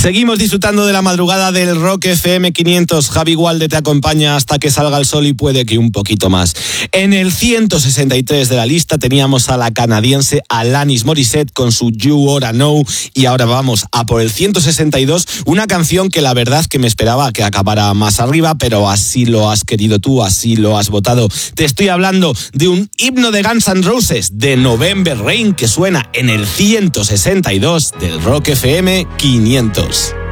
Seguimos disfrutando de la madrugada del Rock FM 500. Javi Gualde te acompaña hasta que salga el sol y puede que un poquito más. En el 163 de la lista teníamos a la canadiense Alanis Morissette con su You Oughta Know, y ahora vamos a por el 162, una canción que la verdad que me esperaba que acabara más arriba, pero así lo has querido tú, así lo has votado. Te estoy hablando de un himno de Guns N' Roses, de November Rain, que suena en el 162 del Rock FM 500.